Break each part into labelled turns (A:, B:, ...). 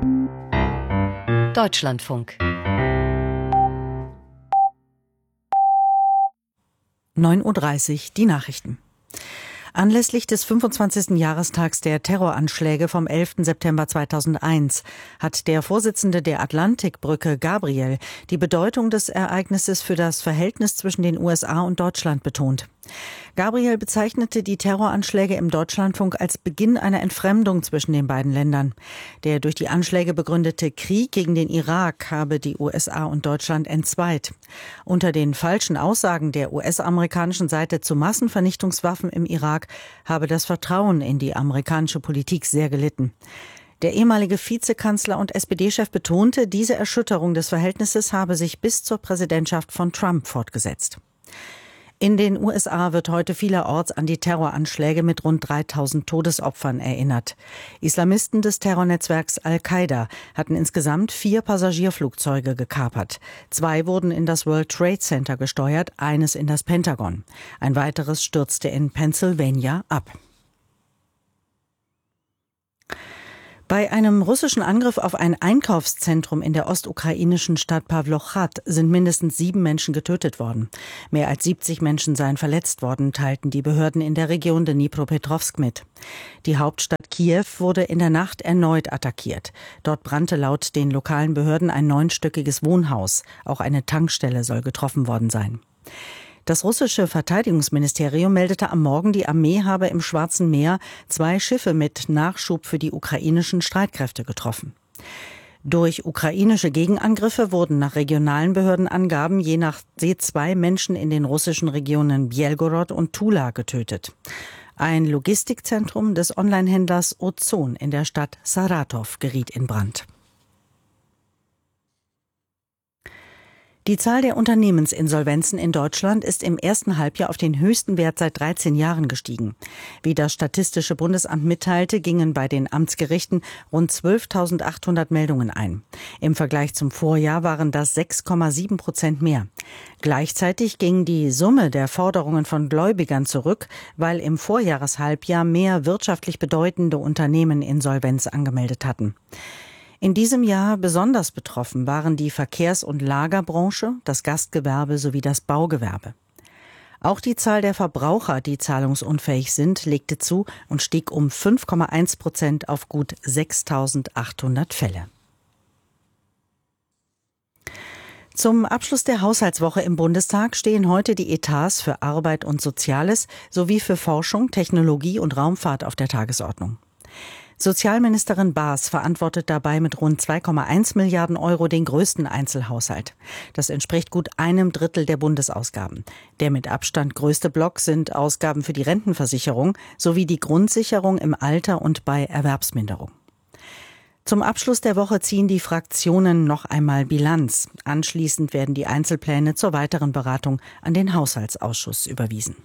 A: Deutschlandfunk
B: 9:30 Uhr, die Nachrichten. Anlässlich des 25. Jahrestags der Terroranschläge vom 11. September 2001 hat der Vorsitzende der Atlantikbrücke, Gabriel, die Bedeutung des Ereignisses für das Verhältnis zwischen den USA und Deutschland betont. Gabriel bezeichnete die Terroranschläge im Deutschlandfunk als Beginn einer Entfremdung zwischen den beiden Ländern. Der durch die Anschläge begründete Krieg gegen den Irak habe die USA und Deutschland entzweit. Unter den falschen Aussagen der US-amerikanischen Seite zu Massenvernichtungswaffen im Irak habe das Vertrauen in die amerikanische Politik sehr gelitten. Der ehemalige Vizekanzler und SPD-Chef betonte, diese Erschütterung des Verhältnisses habe sich bis zur Präsidentschaft von Trump fortgesetzt. In den USA wird heute vielerorts an die Terroranschläge mit rund 3000 Todesopfern erinnert. Islamisten des Terrornetzwerks Al-Qaida hatten insgesamt 4 Passagierflugzeuge gekapert. 2 wurden in das World Trade Center gesteuert, eines in das Pentagon. Ein weiteres stürzte in Pennsylvania ab. Bei einem russischen Angriff auf ein Einkaufszentrum in der ostukrainischen Stadt Pawlochrad sind mindestens 7 Menschen getötet worden. Mehr als 70 Menschen seien verletzt worden, teilten die Behörden in der Region Dnipropetrovsk mit. Die Hauptstadt Kiew wurde in der Nacht erneut attackiert. Dort brannte laut den lokalen Behörden ein 9-stöckiges Wohnhaus. Auch eine Tankstelle soll getroffen worden sein. Das russische Verteidigungsministerium meldete am Morgen, die Armee habe im Schwarzen Meer 2 Schiffe mit Nachschub für die ukrainischen Streitkräfte getroffen. Durch ukrainische Gegenangriffe wurden nach regionalen Behördenangaben je 2 Menschen in den russischen Regionen Bjelgorod und Tula getötet. Ein Logistikzentrum des Onlinehändlers Ozon in der Stadt Saratow geriet in Brand. Die Zahl der Unternehmensinsolvenzen in Deutschland ist im ersten Halbjahr auf den höchsten Wert seit 13 Jahren gestiegen. Wie das Statistische Bundesamt mitteilte, gingen bei den Amtsgerichten rund 12.800 Meldungen ein. Im Vergleich zum Vorjahr waren das 6,7% mehr. Gleichzeitig ging die Summe der Forderungen von Gläubigern zurück, weil im Vorjahreshalbjahr mehr wirtschaftlich bedeutende Unternehmen Insolvenz angemeldet hatten. In diesem Jahr besonders betroffen waren die Verkehrs- und Lagerbranche, das Gastgewerbe sowie das Baugewerbe. Auch die Zahl der Verbraucher, die zahlungsunfähig sind, legte zu und stieg um 5,1% auf gut 6.800 Fälle. Zum Abschluss der Haushaltswoche im Bundestag stehen heute die Etats für Arbeit und Soziales sowie für Forschung, Technologie und Raumfahrt auf der Tagesordnung. Sozialministerin Baas verantwortet dabei mit rund 2,1 Milliarden Euro den größten Einzelhaushalt. Das entspricht gut 1/3 der Bundesausgaben. Der mit Abstand größte Block sind Ausgaben für die Rentenversicherung sowie die Grundsicherung im Alter und bei Erwerbsminderung. Zum Abschluss der Woche ziehen die Fraktionen noch einmal Bilanz. Anschließend werden die Einzelpläne zur weiteren Beratung an den Haushaltsausschuss überwiesen.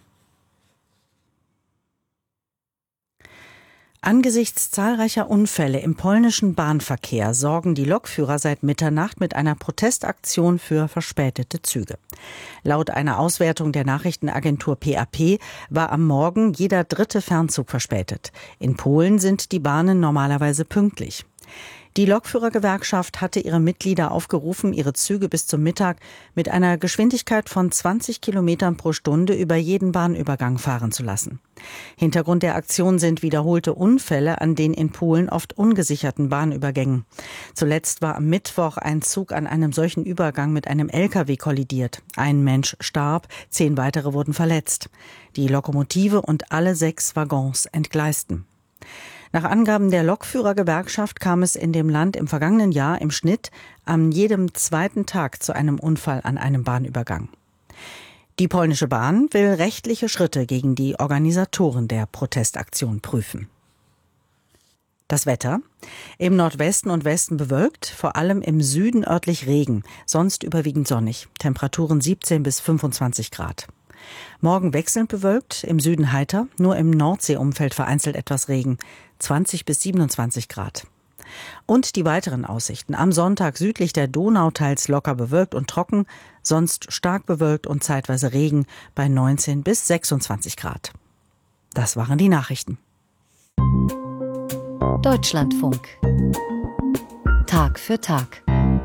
B: Angesichts zahlreicher Unfälle im polnischen Bahnverkehr sorgen die Lokführer seit Mitternacht mit einer Protestaktion für verspätete Züge. Laut einer Auswertung der Nachrichtenagentur PAP war am Morgen jeder 3. Fernzug verspätet. In Polen sind die Bahnen normalerweise pünktlich. Die Lokführergewerkschaft hatte ihre Mitglieder aufgerufen, ihre Züge bis zum Mittag mit einer Geschwindigkeit von 20 Kilometern pro Stunde über jeden Bahnübergang fahren zu lassen. Hintergrund der Aktion sind wiederholte Unfälle an den in Polen oft ungesicherten Bahnübergängen. Zuletzt war am Mittwoch ein Zug an einem solchen Übergang mit einem LKW kollidiert. Ein Mensch starb, 10 weitere wurden verletzt. Die Lokomotive und alle 6 Waggons entgleisten. Nach Angaben der Lokführergewerkschaft kam es in dem Land im vergangenen Jahr im Schnitt an jedem 2. Tag zu einem Unfall an einem Bahnübergang. Die polnische Bahn will rechtliche Schritte gegen die Organisatoren der Protestaktion prüfen. Das Wetter: Im Nordwesten und Westen bewölkt, vor allem im Süden örtlich Regen, sonst überwiegend sonnig. Temperaturen 17 bis 25 Grad. Morgen wechselnd bewölkt, im Süden heiter, nur im Nordseeumfeld vereinzelt etwas Regen, 20 bis 27 Grad. Und die weiteren Aussichten: Am Sonntag südlich der Donau teils locker bewölkt und trocken, sonst stark bewölkt und zeitweise Regen bei 19 bis 26 Grad. Das waren die Nachrichten.
A: Deutschlandfunk Tag für Tag.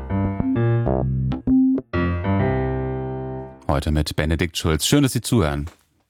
C: Heute mit Benedikt Schulz. Schön, dass Sie zuhören.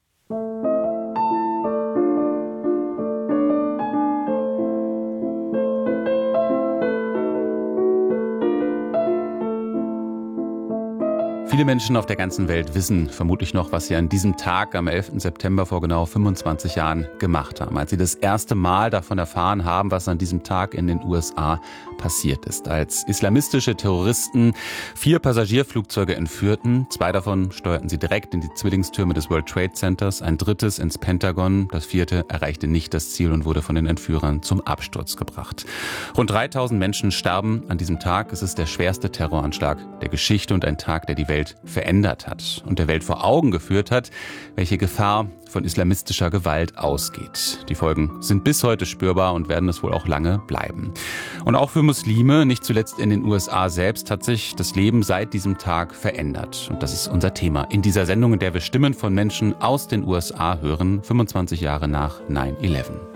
C: Viele Menschen auf der ganzen Welt wissen vermutlich noch, was sie an diesem Tag am 11. September vor genau 25 Jahren gemacht haben, als sie das erste Mal davon erfahren haben, was an diesem Tag in den USA passiert ist. Als islamistische Terroristen 4 Passagierflugzeuge entführten, 2 davon steuerten sie direkt in die Zwillingstürme des World Trade Centers, ein drittes ins Pentagon, das 4. erreichte nicht das Ziel und wurde von den Entführern zum Absturz gebracht. Rund 3000 Menschen starben an diesem Tag. Es ist der schwerste Terroranschlag der Geschichte und ein Tag, der die Welt verändert hat und der Welt vor Augen geführt hat, welche Gefahr von islamistischer Gewalt ausgeht. Die Folgen sind bis heute spürbar und werden es wohl auch lange bleiben. Und auch für Muslime, nicht zuletzt in den USA selbst, hat sich das Leben seit diesem Tag verändert. Und das ist unser Thema in dieser Sendung, in der wir Stimmen von Menschen aus den USA hören, 25 Jahre nach 9/11.